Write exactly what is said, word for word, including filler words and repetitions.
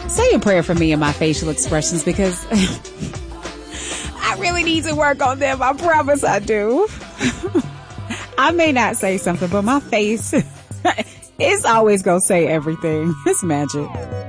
say a prayer for me and my facial expressions because I really need to work on them. I promise I do. I may not say something, but my face is always going to say everything. It's magic.